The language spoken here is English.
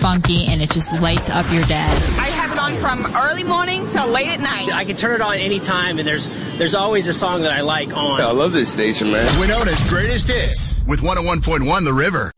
funky, and it just lights up your day. I have it on from early morning till late at night. I can turn it on anytime, and there's always a song that I like on. I love this station, man. Winona's Greatest Hits with 101.1 The River.